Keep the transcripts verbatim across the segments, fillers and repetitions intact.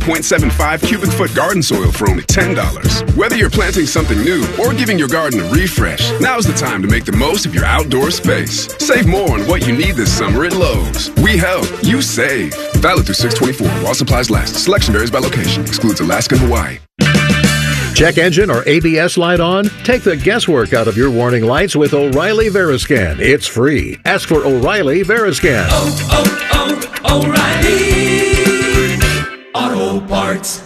point seven five cubic foot garden soil for only ten dollars. Whether you're planting something new or giving your garden a refresh, now's the time to make the most of your outdoor space. Save more on what you need this summer at Lowe's. We help, you save. Valid through six twenty-four while supplies last. Selection varies by location. Excludes Alaska and Hawaii. Check engine or A B S light on? Take the guesswork out of your warning lights with O'Reilly Veriscan. It's free. Ask for O'Reilly Veriscan. Oh, oh, oh, O'Reilly Auto Parts.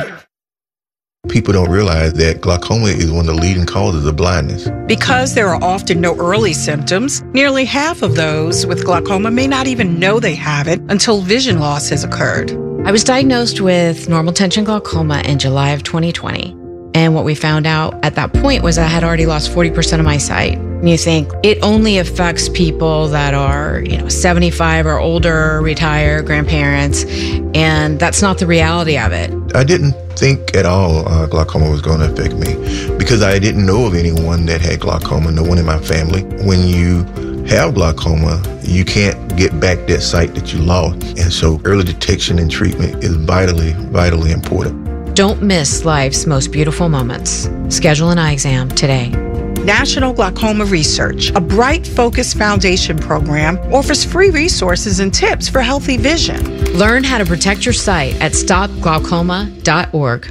People don't realize that glaucoma is one of the leading causes of blindness. Because there are often no early symptoms, nearly half of those with glaucoma may not even know they have it until vision loss has occurred. I was diagnosed with normal tension glaucoma in July of twenty twenty. And what we found out at that point was I had already lost forty percent of my sight. And you think it only affects people that are, you know, seventy-five or older, retired, grandparents, and that's not the reality of it. I didn't think at all uh, glaucoma was going to affect me because I didn't know of anyone that had glaucoma, no one in my family. When you have glaucoma, you can't get back that sight that you lost. And so early detection and treatment is vitally, vitally important. Don't miss life's most beautiful moments. Schedule an eye exam today. National Glaucoma Research, a Bright Focus Foundation program, offers free resources and tips for healthy vision. Learn how to protect your sight at stop glaucoma dot org.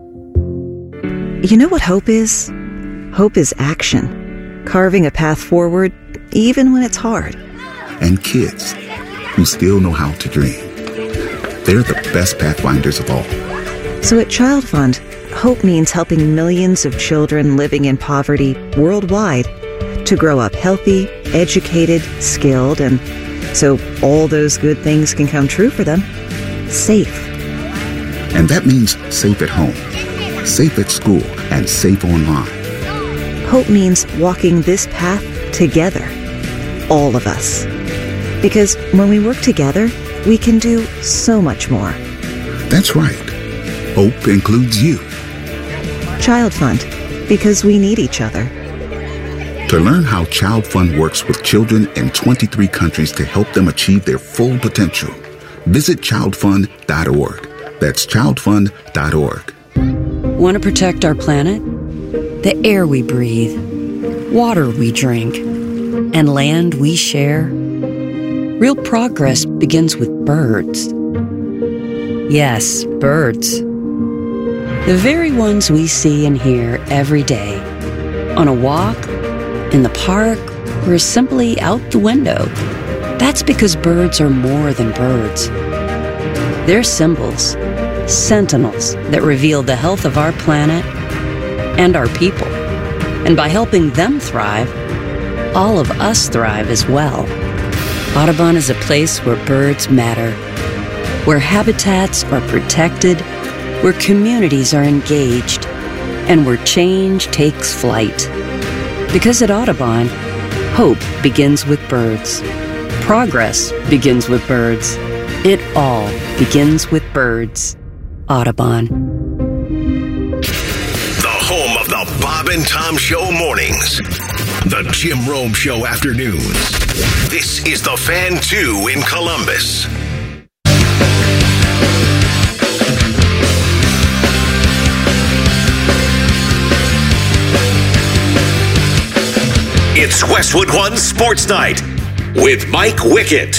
You know what hope is? Hope is action. Carving a path forward, even when it's hard. And kids who still know how to dream. They're the best pathfinders of all. So at Child Fund, hope means helping millions of children living in poverty worldwide to grow up healthy, educated, skilled, and so all those good things can come true for them, safe. And that means safe at home, safe at school, and safe online. Hope means walking this path together, all of us. Because when we work together, we can do so much more. That's right. Hope includes you. Child Fund, because we need each other. To learn how Child Fund works with children in twenty-three countries to help them achieve their full potential, visit child fund dot org. That's child fund dot org. Want to protect our planet? The air we breathe, water we drink, and land we share? Real progress begins with birds. Yes, birds. The very ones we see and hear every day. On a walk, in the park, or simply out the window. That's because birds are more than birds. They're symbols, sentinels that reveal the health of our planet and our people. And by helping them thrive, all of us thrive as well. Audubon is a place where birds matter, where habitats are protected, where communities are engaged, and where change takes flight. Because at Audubon, hope begins with birds. Progress begins with birds. It all begins with birds. Audubon. The home of the Bob and Tom Show mornings. The Jim Rome Show afternoons. This is the Fan two in Columbus. It's Westwood One Sports Night with Mike Wickett.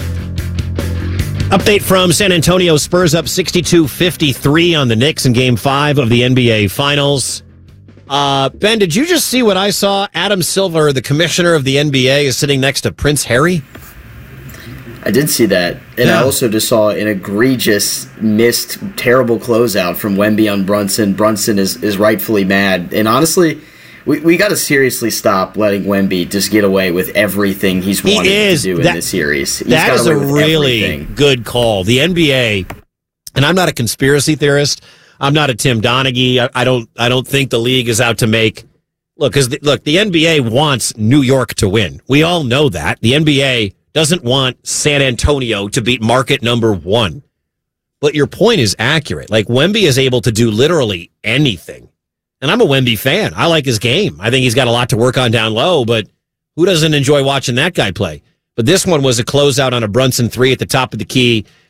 Update from San Antonio. Spurs up sixty-two fifty-three on the Knicks in Game five of the N B A Finals. Uh, Ben, did you just see what I saw? Adam Silver, the commissioner of the N B A, is sitting next to Prince Harry. I did see that. And yeah. I also just saw an egregious, missed, terrible closeout from Wemby on Brunson. Brunson is, is rightfully mad. And honestly, we, we got to seriously stop letting Wemby just get away with everything he's wanted he is, to do that, in this series. He's that is a really everything. good call. The N B A, and I'm not a conspiracy theorist. I'm not a Tim Donaghy. I, I don't. I don't think the league is out to make look. Because look, the N B A wants New York to win. We all know that. The N B A doesn't want San Antonio to beat market number one. But your point is accurate. Like, Wemby is able to do literally anything. And I'm a Wemby fan. I like his game. I think he's got a lot to work on down low, but who doesn't enjoy watching that guy play? But this one was a closeout on a Brunson three at the top of the key.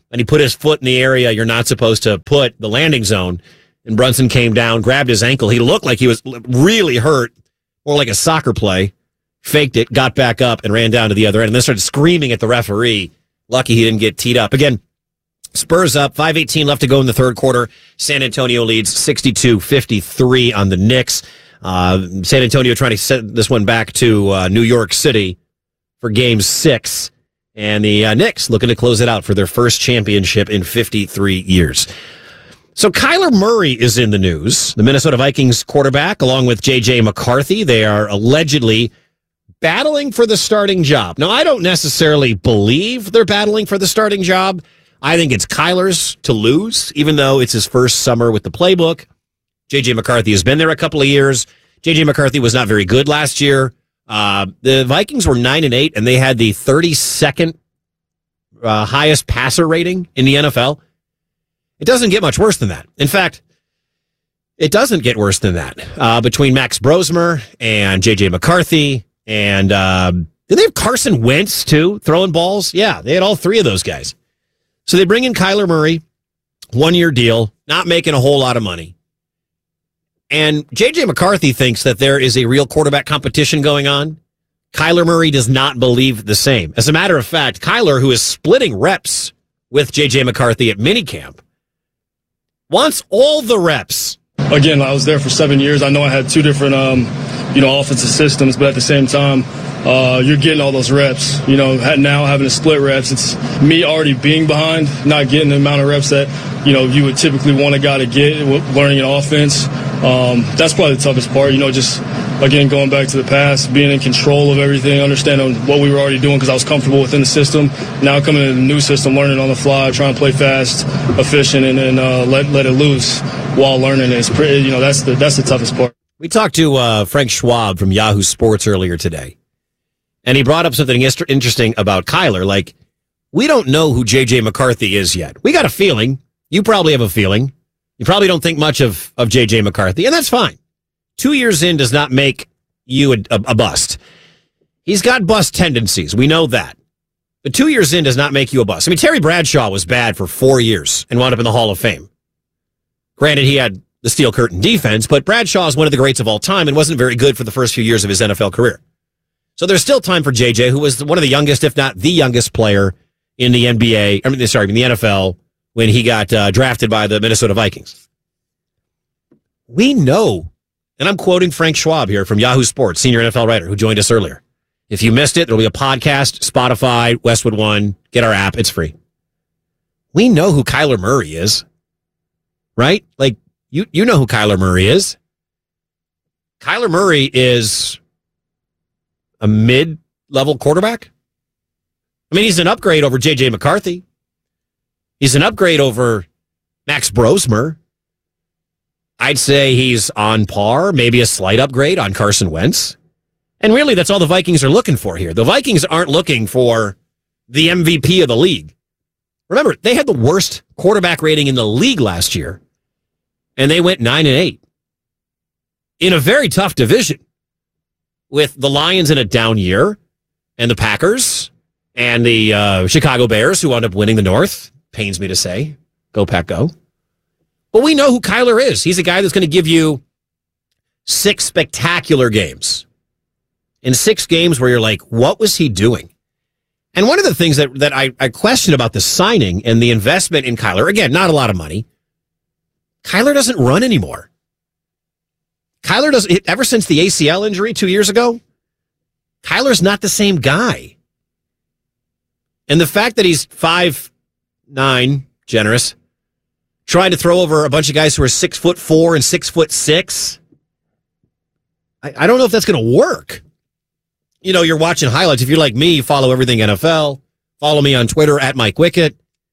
and he put his foot in the area you're not supposed to put, the landing zone, and Brunson came down, grabbed his ankle. He looked like he was really hurt, more like a soccer play, faked it, got back up, and ran down to the other end, and then started screaming at the referee. Lucky he didn't get teed up. Again, Spurs up, five eighteen left to go in the third quarter. San Antonio leads sixty-two fifty-three on the Knicks. Uh, San Antonio trying to set this one back to uh, New York City for game six. And the uh, Knicks looking to close it out for their first championship in fifty-three years. So Kyler Murray is in the news. The Minnesota Vikings quarterback, along with J J McCarthy, they are allegedly battling for the starting job. Now, I don't necessarily believe they're battling for the starting job. I think it's Kyler's to lose, even though it's his first summer with the playbook. J J McCarthy has been there a couple of years. J J McCarthy was not very good last year. Uh, the Vikings were nine and eight, and they had the thirty-second uh, highest passer rating in the N F L. It doesn't get much worse than that. In fact, it doesn't get worse than that. Uh, between Max Brosmer and J J McCarthy, and uh, did they have Carson Wentz too throwing balls? Yeah, they had all three of those guys. So they bring in Kyler Murray, one-year deal, not making a whole lot of money. And J J McCarthy thinks that there is a real quarterback competition going on. Kyler Murray does not believe the same. As a matter of fact, Kyler, who is splitting reps with J J McCarthy at minicamp, wants all the reps. Again, I was there for seven years. I know I had two different, um, you know, offensive systems, but at the same time, uh, you're getting all those reps. You know, now having to split reps, it's me already being behind, not getting the amount of reps that, you know, you would typically want a guy to get learning an offense. Um, that's probably the toughest part, you know, just, again, going back to the past, being in control of everything, understanding what we were already doing because I was comfortable within the system. Now coming into the new system, learning on the fly, trying to play fast, efficient, and then uh, let let it loose while learning. It's pretty, you know, that's the that's the toughest part. We talked to uh, Frank Schwab from Yahoo Sports earlier today, and he brought up something interesting about Kyler. Like, we don't know who J J McCarthy is yet. We got a feeling. You probably have a feeling. You probably don't think much of, of J J McCarthy, and that's fine. Two years in does not make you a, a, a bust. He's got bust tendencies. We know that. But two years in does not make you a bust. I mean, Terry Bradshaw was bad for four years and wound up in the Hall of Fame. Granted, he had the steel curtain defense, but Bradshaw is one of the greats of all time and wasn't very good for the first few years of his N F L career. So there's still time for J J, who was one of the youngest, if not the youngest player in the N B A, I mean, sorry, in the N F L when he got uh, drafted by the Minnesota Vikings. We know, and I'm quoting Frank Schwab here from Yahoo Sports, senior N F L writer who joined us earlier. If you missed it, there'll be a podcast, Spotify, Westwood One. Get our app. It's free. We know who Kyler Murray is, right? Like, you, you know who Kyler Murray is. Kyler Murray is a mid-level quarterback. I mean, he's an upgrade over J J McCarthy. He's an upgrade over Max Brosmer. I'd say he's on par, maybe a slight upgrade on Carson Wentz. And really, that's all the Vikings are looking for here. The Vikings aren't looking for the M V P of the league. Remember, they had the worst quarterback rating in the league last year, and they went nine and eight in a very tough division with the Lions in a down year and the Packers and the uh, Chicago Bears, who wound up winning the North. Pains me to say. Go, Pack, go. But we know who Kyler is. He's a guy that's going to give you six spectacular games. In six games where you're like, what was he doing? And one of the things that, that I, I question about the signing and the investment in Kyler, again, not a lot of money. Kyler doesn't run anymore. Kyler doesn't, ever since the A C L injury two years ago, Kyler's not the same guy. And the fact that he's five nine, generous, trying to throw over a bunch of guys who are six foot four and six foot six, I, I don't know if that's going to work. You know, you're watching highlights. If you're like me, you follow everything N F L. Follow me on Twitter at Mike Wickett.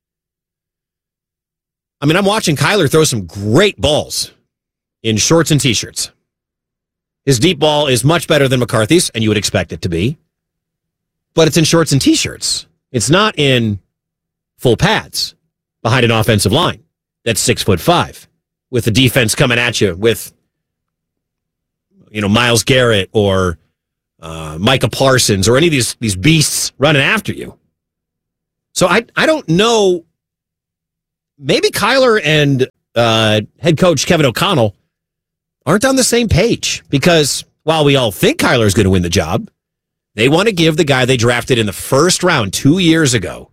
I mean, I'm watching Kyler throw some great balls in shorts and T-shirts. His deep ball is much better than McCarthy's, and you would expect it to be. But it's in shorts and T-shirts. It's not in full pads behind an offensive line that's six foot five with the defense coming at you with, you know, Myles Garrett or uh, Micah Parsons or any of these, these beasts running after you. So I, I don't know maybe Kyler and uh, head coach Kevin O'Connell aren't on the same page, because while we all think Kyler's going to win the job, they want to give the guy they drafted in the first round two years ago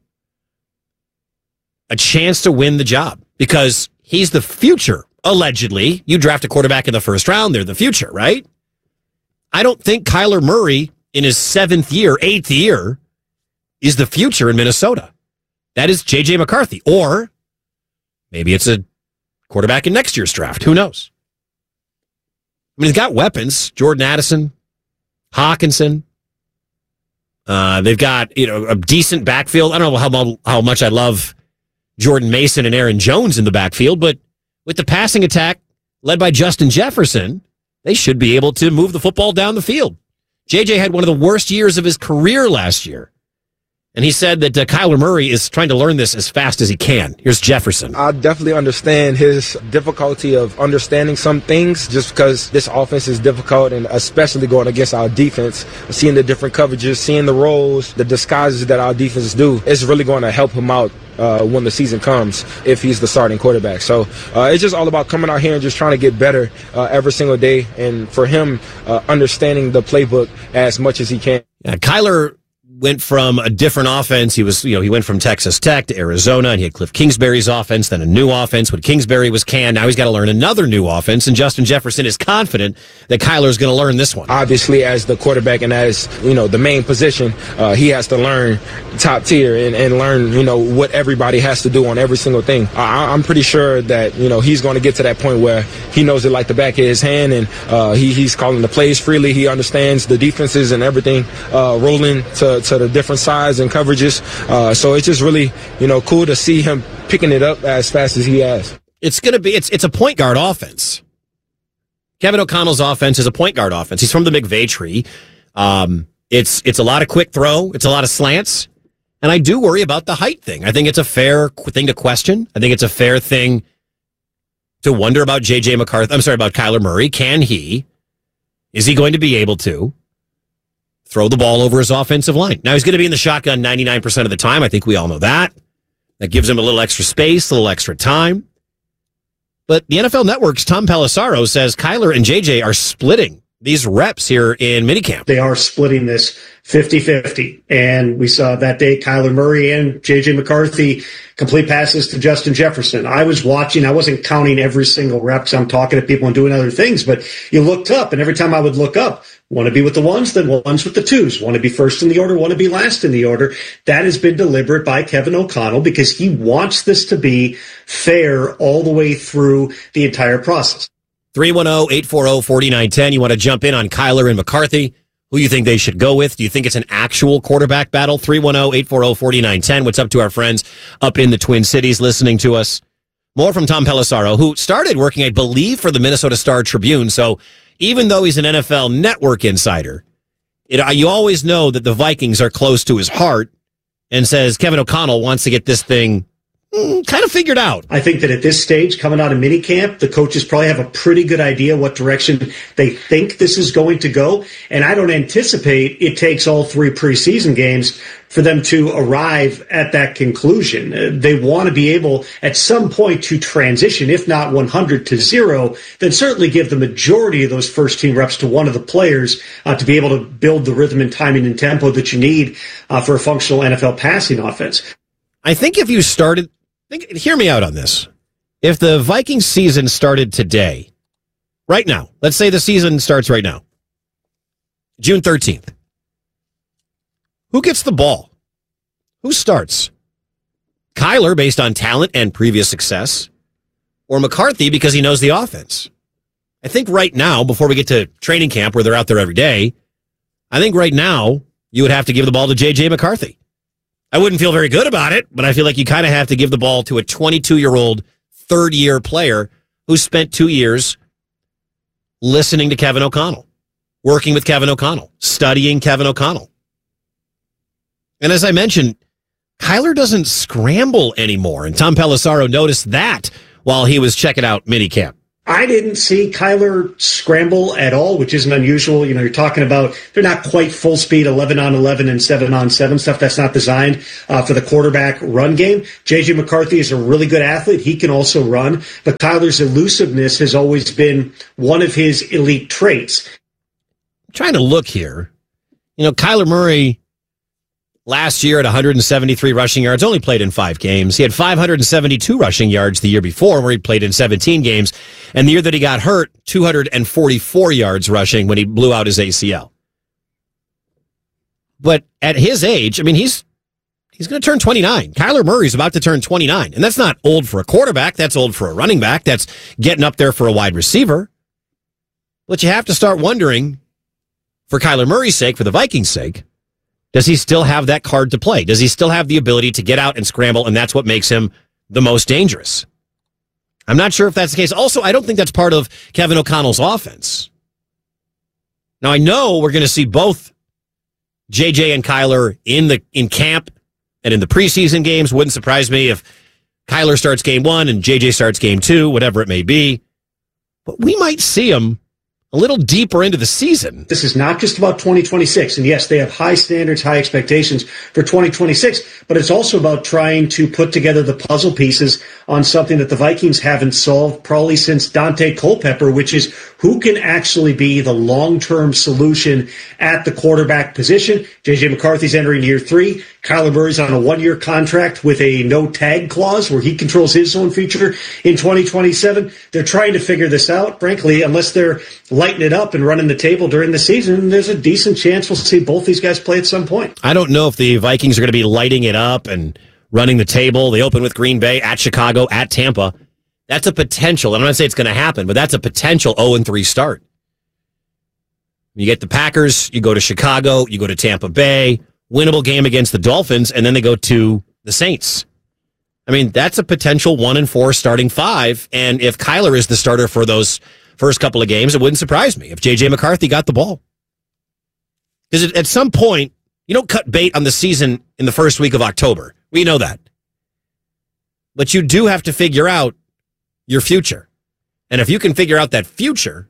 a chance to win the job, because he's the future, allegedly. You draft a quarterback in the first round, they're the future, right? I don't think Kyler Murray in his seventh year, eighth year, is the future in Minnesota. That is J J McCarthy. Or maybe it's a quarterback in next year's draft. Who knows? I mean, he's got weapons. Jordan Addison, Hawkinson. Uh, they've got, you know, a decent backfield. I don't know how, how much I love Jordan Mason and Aaron Jones in the backfield, but with the passing attack led by Justin Jefferson, they should be able to move the football down the field. J J had one of the worst years of his career last year. And he said that uh, Kyler Murray is trying to learn this as fast as he can. Here's Jefferson. I definitely understand his difficulty of understanding some things, just because this offense is difficult, and especially going against our defense, seeing the different coverages, seeing the roles, the disguises that our defense do. It's really going to help him out uh, when the season comes if he's the starting quarterback. So uh, it's just all about coming out here and just trying to get better uh, every single day, and for him, uh, understanding the playbook as much as he can. Yeah, Kyler went from a different offense. He was, you know, he went from Texas Tech to Arizona, and he had Cliff Kingsbury's offense, then a new offense when Kingsbury was canned. Now he's got to learn another new offense, and Justin Jefferson is confident that Kyler's going to learn this one. Obviously, as the quarterback and as, you know, the main position, uh, he has to learn top tier and, and learn, you know, what everybody has to do on every single thing. I, I'm pretty sure that, you know, he's going to get to that point where he knows it like the back of his hand, and uh, he, he's calling the plays freely. He understands the defenses and everything, uh, rolling to, to the different sides and coverages. Uh, so it's just really, you know, cool to see him picking it up as fast as he has. It's going to be, it's it's a point guard offense. Kevin O'Connell's offense is a point guard offense. He's from the McVay tree. Um, it's, it's a lot of quick throw. It's a lot of slants. And I do worry about the height thing. I think it's a fair thing to question. I think it's a fair thing to wonder about J J McCarthy. I'm sorry, about Kyler Murray. Can he, is he going to be able to throw the ball over his offensive line? Now, he's going to be in the shotgun ninety-nine percent of the time. I think we all know that. That gives him a little extra space, a little extra time. But the N F L Network's Tom Pelissaro says Kyler and J J are splitting these reps here in minicamp. They are splitting this fifty-fifty. And we saw that day Kyler Murray and J J McCarthy complete passes to Justin Jefferson. I was watching. I wasn't counting every single rep because I'm talking to people and doing other things. But you looked up, and every time I would look up, want to be with the ones, then ones with the twos. Want to be first in the order, want to be last in the order. That has been deliberate by Kevin O'Connell because he wants this to be fair all the way through the entire process. three one zero, eight four zero, four nine one zero. You want to jump in on Kyler and McCarthy? Who you think they should go with? Do you think it's an actual quarterback battle? three one zero, eight four zero, four nine one zero. What's up to our friends up in the Twin Cities listening to us? More from Tom Pelissaro, who started working, I believe, for the Minnesota Star Tribune. So even though he's an N F L Network insider, it, you always know that the Vikings are close to his heart, and says Kevin O'Connell wants to get this thing mm, kind of figured out. I think that at this stage, coming out of minicamp, the coaches probably have a pretty good idea what direction they think this is going to go. And I don't anticipate it takes all three preseason games for them to arrive at that conclusion. Uh, they want to be able at some point to transition, if not one hundred to zero, then certainly give the majority of those first team reps to one of the players uh, to be able to build the rhythm and timing and tempo that you need uh, for a functional N F L passing offense. I think if you started, think, hear me out on this. If the Vikings season started today, right now, let's say the season starts right now, June thirteenth, who gets the ball? Who starts? Kyler, based on talent and previous success, or McCarthy because he knows the offense? I think right now, before we get to training camp where they're out there every day, I think right now you would have to give the ball to J J McCarthy. I wouldn't feel very good about it, but I feel like you kind of have to give the ball to a twenty-two-year-old third-year player who spent two years listening to Kevin O'Connell, working with Kevin O'Connell, studying Kevin O'Connell. And as I mentioned, Kyler doesn't scramble anymore, and Tom Pelissaro noticed that while he was checking out minicamp. I didn't see Kyler scramble at all, which isn't unusual. You know, you're talking about they're not quite full speed, eleven on eleven and seven on seven stuff. That's not designed uh, for the quarterback run game. J J McCarthy is a really good athlete. He can also run, but Kyler's elusiveness has always been one of his elite traits. I'm trying to look here. You know, Kyler Murray last year at one hundred seventy-three rushing yards, only played in five games. He had five hundred seventy-two rushing yards the year before, where he played in seventeen games. And the year that he got hurt, two hundred forty-four yards rushing when he blew out his A C L. But at his age, I mean, he's he's going to turn twenty-nine. Kyler Murray's about to turn twenty-nine. And that's not old for a quarterback. That's old for a running back. That's getting up there for a wide receiver. But you have to start wondering, for Kyler Murray's sake, for the Vikings' sake, does he still have that card to play? Does he still have the ability to get out and scramble, and that's what makes him the most dangerous? I'm not sure if that's the case. Also, I don't think that's part of Kevin O'Connell's offense. Now, I know we're going to see both J J and Kyler in the in camp and in the preseason games. Wouldn't surprise me if Kyler starts game one and J J starts game two, whatever it may be. But we might see him a little deeper into the season. This is not just about twenty twenty-six. And yes, they have high standards, high expectations for twenty twenty-six, but it's also about trying to put together the puzzle pieces on something that the Vikings haven't solved probably since Dante Culpepper, which is who can actually be the long-term solution at the quarterback position. J J McCarthy's entering year three. Kyler Murray's on a one-year contract with a no-tag clause where he controls his own future in twenty twenty-seven. They're trying to figure this out. Frankly, unless they're lighting it up and running the table during the season, there's a decent chance we'll see both these guys play at some point. I don't know if the Vikings are going to be lighting it up and running the table. They open with Green Bay, at Chicago, at Tampa. That's a potential. I'm not saying it's going to happen, but that's a potential oh and three start. You get the Packers, you go to Chicago, you go to Tampa Bay, winnable game against the Dolphins, and then they go to the Saints. I mean, that's a potential one and four starting five, and if Kyler is the starter for those first couple of games, it wouldn't surprise me if J J McCarthy got the ball. Because at some point, you don't cut bait on the season in the first week of October. We know that. But you do have to figure out your future. And if you can figure out that future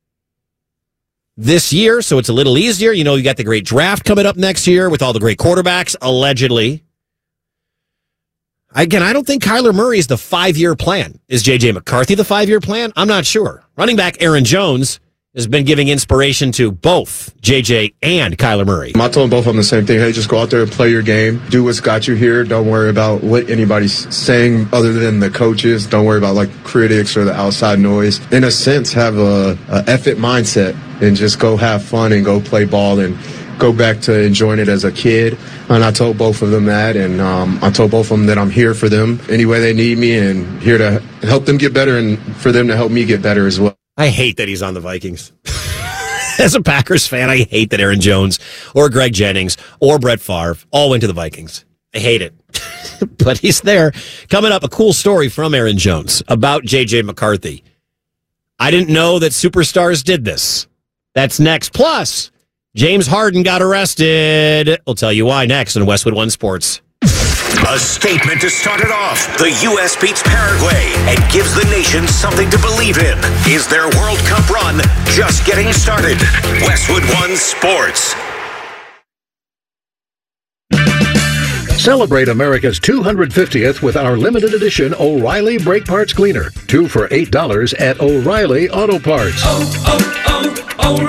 this year, so it's a little easier, you know, you got the great draft coming up next year with all the great quarterbacks, allegedly. Again, I don't think Kyler Murray is the five-year plan. Is J J McCarthy the five-year plan? I'm not sure. Running back Aaron Jones has been giving inspiration to both J J and Kyler Murray. I told both of them the same thing. Hey, just go out there and play your game. Do what's got you here. Don't worry about what anybody's saying other than the coaches. Don't worry about like critics or the outside noise. In a sense, have a, a effort mindset and just go have fun and go play ball and go back to enjoying it as a kid. And I told both of them that, and um, I told both of them that I'm here for them any way they need me and here to help them get better and for them to help me get better as well. I hate that he's on the Vikings. As a Packers fan, I hate that Aaron Jones or Greg Jennings or Brett Favre all went to the Vikings. I hate it. But he's there. Coming up, a cool story from Aaron Jones about J J McCarthy. I didn't know that superstars did this. That's next. Plus, James Harden got arrested. We'll tell you why next on Westwood One Sports. A statement to start it off. The U S beats Paraguay and gives the nation something to believe in. Is their World Cup run just getting started? Westwood One Sports. Celebrate America's two hundred fiftieth with our limited edition O'Reilly Brake Parts Cleaner. Two for eight dollars at O'Reilly Auto Parts. Oh,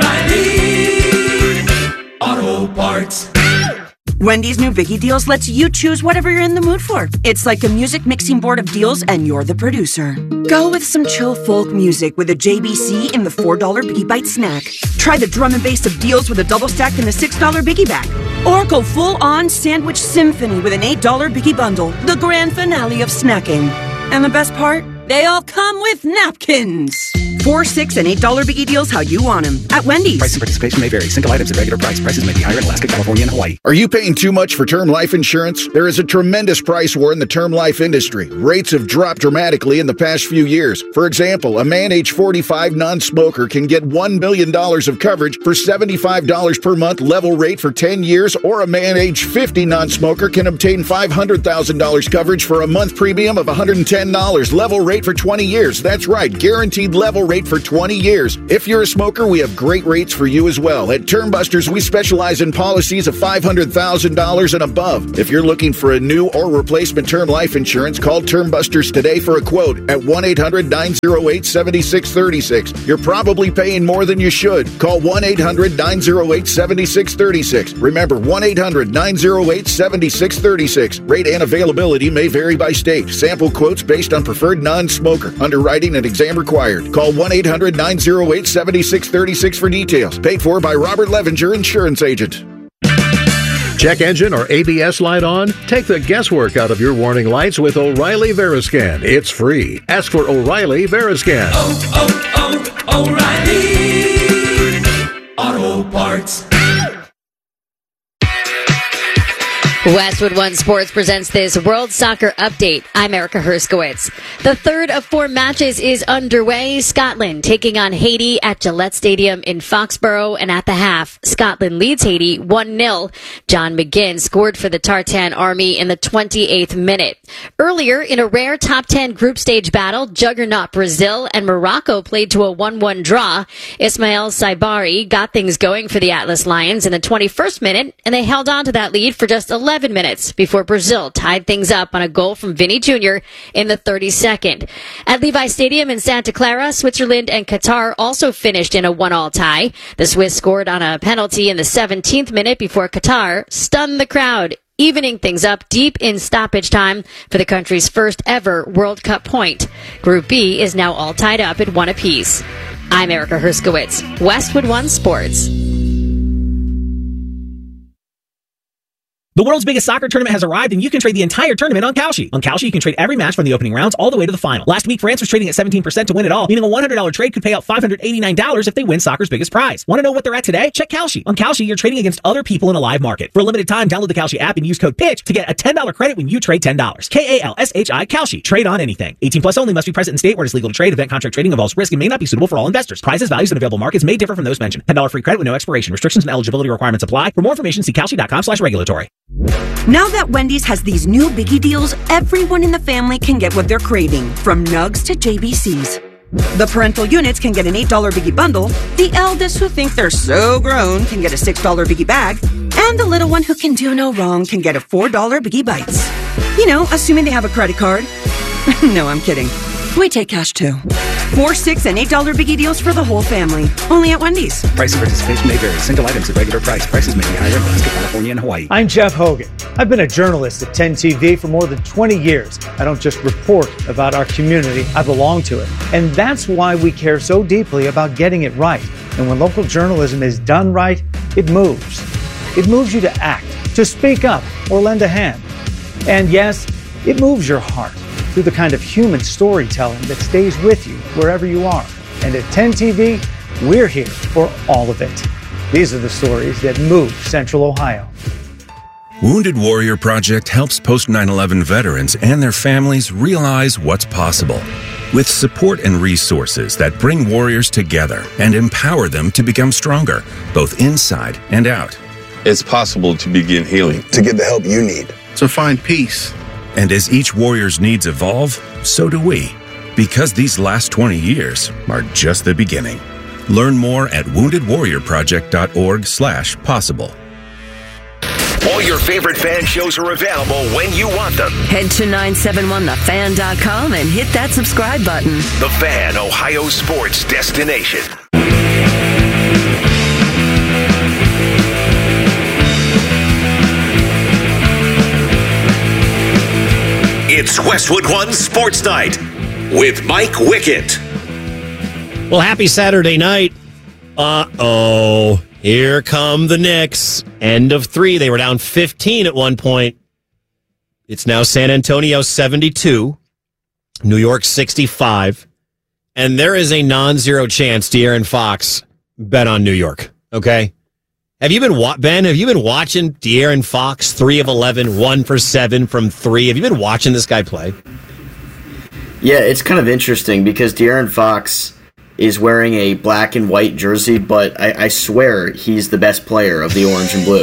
oh, oh, O'Reilly Auto Parts. Wendy's new Biggie Deals lets you choose whatever you're in the mood for. It's like a music mixing board of deals, and you're the producer. Go with some chill folk music with a J B C in the four dollar Biggie Bite snack. Try the drum and bass of deals with a double stack in the six dollar Biggie Bag. Or go full-on sandwich symphony with an eight dollar Biggie Bundle, the grand finale of snacking. And the best part? They all come with napkins. Four, six, and eight dollar biggie deals how you want them at Wendy's. Price and participation may vary. Single items at regular price. Prices may be higher in Alaska, California, and Hawaii. Are you paying too much for term life insurance? There is a tremendous price war in the term life industry. Rates have dropped dramatically in the past few years. For example, a man age forty-five non-smoker can get one million dollars of coverage for seventy-five dollars per month level rate for ten years, or a man age fifty non-smoker can obtain five hundred thousand dollars coverage for a month premium of one hundred ten dollars level rate for twenty years. That's right, guaranteed level rate for twenty years. If you're a smoker, we have great rates for you as well. At Termbusters, we specialize in policies of five hundred thousand dollars and above. If you're looking for a new or replacement term life insurance, call Termbusters today for a quote at one eight hundred nine oh eight seven six three six. You're probably paying more than you should. Call one eight hundred nine oh eight seven six three six. Remember, one eight hundred nine oh eight seven six three six. Rate and availability may vary by state. Sample quotes based on preferred non-smoker. Underwriting and exam required. Call one eight hundred nine oh eight seven six three six for details. Paid for by Robert Levinger, Insurance Agent. Check engine or A B S light on? Take the guesswork out of your warning lights with O'Reilly Veriscan. It's free. Ask for O'Reilly Veriscan. Oh, oh, oh, O'Reilly Auto Parts. Westwood One Sports presents this World Soccer Update. I'm Erica Herskowitz. The third of four matches is underway. Scotland taking on Haiti at Gillette Stadium in Foxborough, and at the half, Scotland leads Haiti one nil. John McGinn scored for the Tartan Army in the twenty-eighth minute. Earlier, in a rare top ten group stage battle, juggernaut Brazil and Morocco played to a one one draw. Ismail Saibari got things going for the Atlas Lions in the twenty-first minute, and they held on to that lead for just eleven minutes before Brazil tied things up on a goal from Vinny Junior in the thirty-second. At Levi Stadium in Santa Clara, Switzerland and Qatar also finished in a one-all tie. The Swiss scored on a penalty in the seventeenth minute before Qatar stunned the crowd, evening things up deep in stoppage time for the country's first ever World Cup point. Group B is now all tied up at one apiece. I'm Erica Herskowitz, Westwood One Sports. The world's biggest soccer tournament has arrived, and you can trade the entire tournament on Kalshi. On Kalshi, you can trade every match from the opening rounds all the way to the final. Last week, France was trading at seventeen percent to win it all, meaning a one hundred dollars trade could pay out five hundred eighty-nine dollars if they win soccer's biggest prize. Want to know what they're at today? Check Kalshi. On Kalshi, you're trading against other people in a live market. For a limited time, download the Kalshi app and use code PITCH to get a ten dollars credit when you trade ten dollars. K A L S H I, Kalshi. Trade on anything. eighteen plus only, must be present in state where it is legal to trade. Event contract trading involves risk and may not be suitable for all investors. Prizes, values, and available markets may differ from those mentioned. ten dollars free credit with no expiration. Restrictions and eligibility requirements apply. For more information, see kalshi.com slash regulatory. Now that Wendy's has these new biggie deals, everyone in the family can get what they're craving, from nugs to J B Cs. The parental units can get an eight dollar biggie bundle, the eldest who think they're so grown can get a six dollar biggie bag, and the little one who can do no wrong can get a four dollar biggie bites. You know, assuming they have a credit card. No, I'm kidding. We take cash too. Four, six, and eight dollar biggie deals for the whole family. Only at Wendy's. Price and participation may vary. Single items at regular price. Prices may be higher in Alaska, California, and Hawaii. I'm Jeff Hogan. I've been a journalist at ten T V for more than twenty years. I don't just report about our community, I belong to it. And that's why we care so deeply about getting it right. And when local journalism is done right, it moves. It moves you to act, to speak up, or lend a hand. And yes, it moves your heart through the kind of human storytelling that stays with you wherever you are. And at ten T V, we're here for all of it. These are the stories that move Central Ohio. Wounded Warrior Project helps post nine eleven veterans and their families realize what's possible. With support and resources that bring warriors together and empower them to become stronger, both inside and out. It's possible to begin healing, to get the help you need, to find peace. And as each warrior's needs evolve, so do we. Because these last twenty years are just the beginning. Learn more at wounded warrior project dot org slash possible. All your favorite fan shows are available when you want them. Head to nine seven one the fan dot com and hit that subscribe button. The Fan, Ohio sports destination. It's Westwood One Sports Night with Mike Wickett. Well, happy Saturday night. Uh-oh. Here come the Knicks. End of three. They were down fifteen at one point. It's now San Antonio seventy-two, New York sixty-five. and there is a non-zero chance De'Aaron Fox bet on New York. Okay, have you been wa- Ben? Have you been watching De'Aaron Fox? Three of eleven, one for seven from three. Have you been watching this guy play? Yeah, it's kind of interesting because De'Aaron Fox is wearing a black and white jersey, but I, I swear he's the best player of the orange and blue.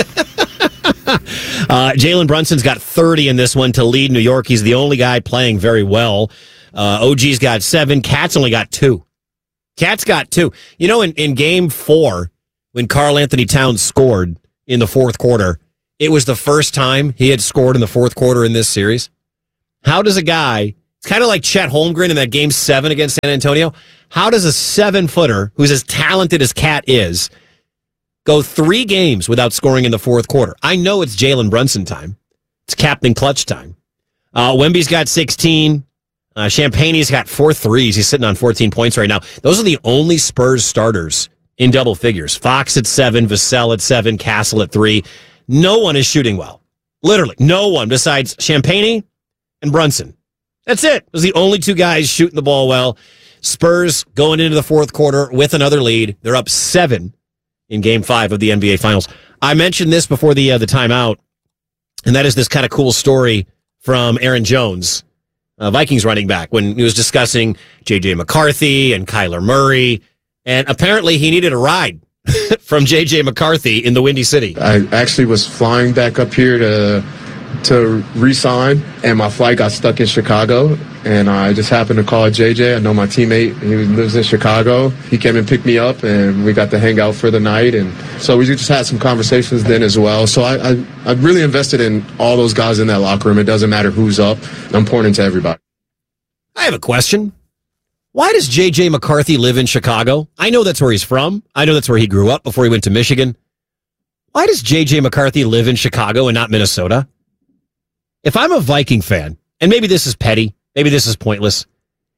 uh, Jalen Brunson's got thirty in this one to lead New York. He's the only guy playing very well. Uh, O G's got seven. Cat's only got two. Cat's got two. You know, in, in game four, when Karl Anthony Towns scored in the fourth quarter, it was the first time he had scored in the fourth quarter in this series. How does a guy, it's kind of like Chet Holmgren in that game seven against San Antonio, how does a seven-footer who's as talented as Cat is go three games without scoring in the fourth quarter? I know it's Jalen Brunson time. It's Captain Clutch time. Uh, Wemby's got sixteen. Uh, Champagne's got four threes. He's sitting on fourteen points right now. Those are the only Spurs starters in double figures. Fox at seven, Vassell at seven, Castle at three. No one is shooting well. Literally, no one besides Champagne and Brunson. That's it. Those are the only two guys shooting the ball well. Spurs going into the fourth quarter with another lead. They're up seven in game five of the N B A Finals. I mentioned this before the uh, the timeout, and that is this kind of cool story from Aaron Jones, uh, Vikings running back, when he was discussing J J McCarthy and Kyler Murray, and apparently he needed a ride from J J McCarthy in the Windy City. I actually was flying back up here to to re-sign, and my flight got stuck in Chicago, and I just happened to call J J. I know my teammate, he lives in Chicago. He came and picked me up, and we got to hang out for the night, and so we just had some conversations then as well. So I, I, I really invested in all those guys in that locker room. It doesn't matter who's up. I'm pouring into everybody. I have a question. Why does J J McCarthy live in Chicago? I know that's where he's from. I know that's where he grew up before he went to Michigan. Why does J J McCarthy live in Chicago and not Minnesota? If I'm a Viking fan, and maybe this is petty, maybe this is pointless,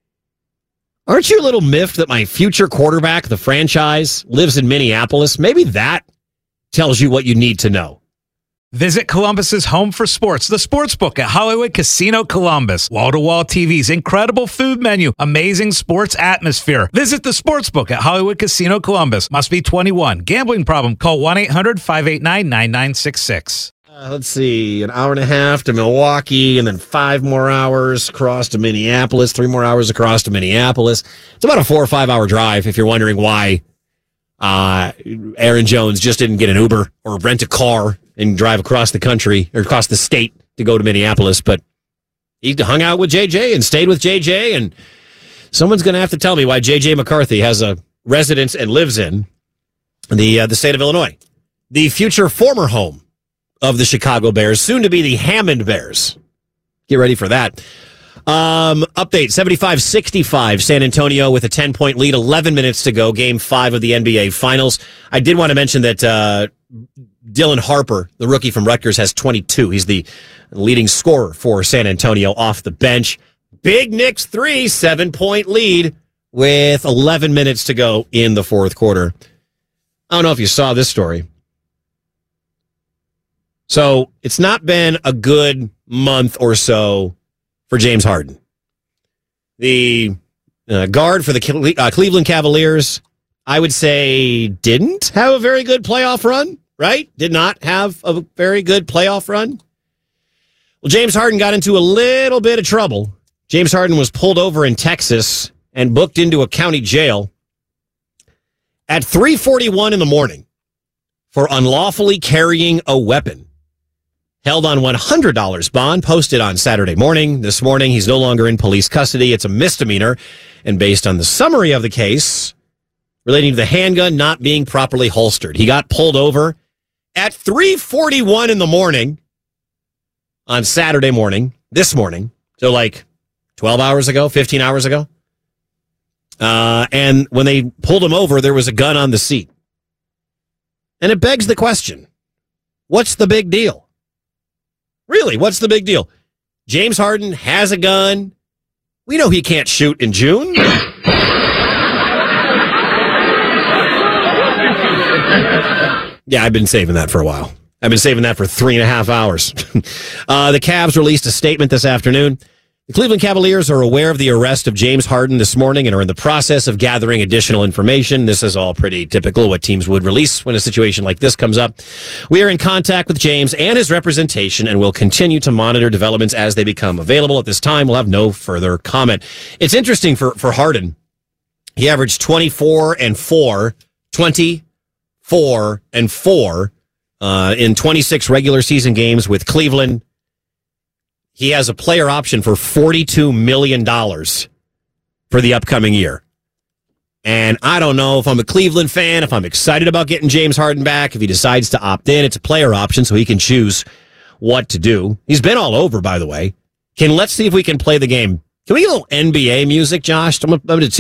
aren't you a little miffed that my future quarterback, the franchise, lives in Minneapolis? Maybe that tells you what you need to know. Visit Columbus's home for sports, the Sportsbook at Hollywood Casino Columbus. Wall-to-wall T Vs, incredible food menu, amazing sports atmosphere. Visit the Sportsbook at Hollywood Casino Columbus. Must be twenty-one. Gambling problem? Call one eight hundred five eight nine nine nine six six. Uh, let's see, an hour and a half to Milwaukee, and then five more hours across to Minneapolis, three more hours across to Minneapolis. It's about a four or five hour drive if you're wondering why uh, Aaron Jones just didn't get an Uber or rent a car and drive across the country or across the state to go to Minneapolis. But he hung out with J J and stayed with J J, and someone's going to have to tell me why J J McCarthy has a residence and lives in the uh, the state of Illinois, the future former home of the Chicago Bears, soon to be the Hammond Bears. Get ready for that. Um, update, seventy-five sixty-five, San Antonio with a ten-point lead, eleven minutes to go, game five of the N B A Finals. I did want to mention that uh, Dylan Harper, the rookie from Rutgers, has twenty-two. He's the leading scorer for San Antonio off the bench. Big Knicks three, seven-point lead with eleven minutes to go in the fourth quarter. I don't know if you saw this story. So it's not been a good month or so for James Harden. The uh, guard for the Cle- uh, Cleveland Cavaliers, I would say, didn't have a very good playoff run, right? Did not have a very good playoff run. Well, James Harden got into a little bit of trouble. James Harden was pulled over in Texas and booked into a county jail at three forty-one in the morning for unlawfully carrying a weapon. Held on one hundred dollars bond, posted on Saturday morning. This morning, he's no longer in police custody. It's a misdemeanor. And based on the summary of the case relating to the handgun not being properly holstered, he got pulled over at three forty-one in the morning on Saturday morning, this morning. So like twelve hours ago, fifteen hours ago. Uh, and when they pulled him over, there was a gun on the seat. And it begs the question, what's the big deal? Really, what's the big deal? James Harden has a gun. We know he can't shoot in June. Yeah, I've been saving that for a while. I've been saving that for three and a half hours. uh, the Cavs released a statement this afternoon. The Cleveland Cavaliers are aware of the arrest of James Harden this morning and are in the process of gathering additional information. This is all pretty typical what teams would release when a situation like this comes up. We are in contact with James and his representation and will continue to monitor developments as they become available. At this time, we'll have no further comment. It's interesting for, for Harden. He averaged twenty-four and four, twenty-four and four uh, in twenty-six regular season games with Cleveland. He has a player option for forty-two million dollars for the upcoming year. And I don't know if I'm a Cleveland fan, if I'm excited about getting James Harden back, if he decides to opt in. It's a player option, so he can choose what to do. He's been all over, by the way. Can Let's see if we can play the game. Can we get a little N B A music, Josh? I'm going to